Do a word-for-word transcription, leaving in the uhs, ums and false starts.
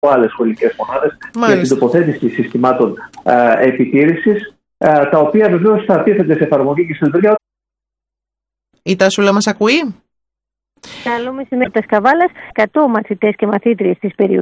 άλλες σχολικές μονάδες για την τοποθέτηση συστημάτων ε, επιτήρησης, ε, τα οποία βεβαίως θα τίθενται σε εφαρμογή και στη λειτουργία. Η Τάσουλα μας ακούει? Καλό μεσημέρι από τα Σκαβάλας, εκατό μαθητές και μαθήτριες της περιοχής